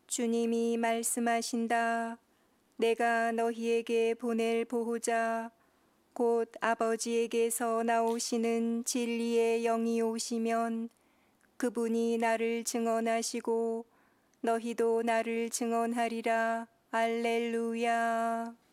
주님이 말씀하신다. 내가 너희에게 보낼 보호자 곧 아버지에게서 나오시는 진리의 영이 오시면 그분이 나를 증언하시고 너희도 나를 증언하리라. 알렐루야.